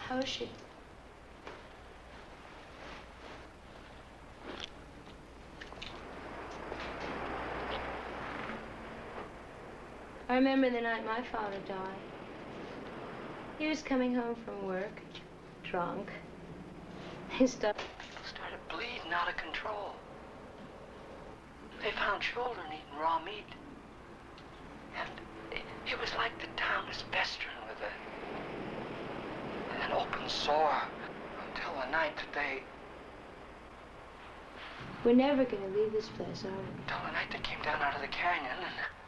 How is she? I remember the night my father died. He was coming home from work, drunk. He started bleeding out of control. They found children eating raw meat. And it was like the town was festering with an open sore until the night that they... We're never gonna leave this place, are we? Until the night they came down out of the canyon and...